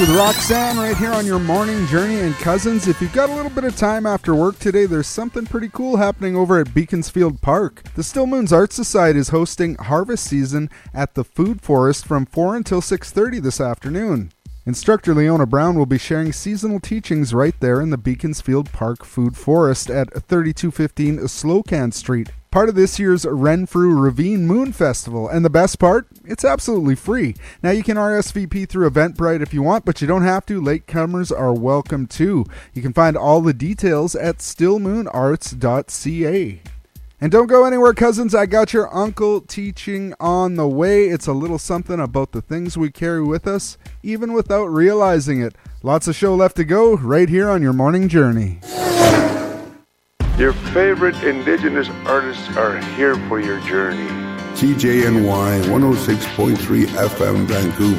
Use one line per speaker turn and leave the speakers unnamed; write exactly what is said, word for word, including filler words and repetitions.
With Roxanne right here on your morning journey. And cousins, if you've got a little bit of time after work today, there's something pretty cool happening over at Beaconsfield Park. The Still Moons Art Society is hosting harvest season at the Food Forest from four until six thirty this afternoon. Instructor Leona Brown will be sharing seasonal teachings right there in the Beaconsfield Park Food Forest at thirty-two fifteen Slocan Street. Part of this year's Renfrew Ravine Moon Festival. And the best part? It's absolutely free. Now, you can R S V P through Eventbrite if you want, but you don't have to. Latecomers are welcome too. You can find all the details at still moon arts dot c a. And don't go anywhere, cousins. I got your uncle teaching on the way. It's a little something about the things we carry with us, even without realizing it. Lots of show left to go right here on your morning journey.
Your favorite Indigenous artists are here for your journey.
C J N Y one oh six point three F M Vancouver.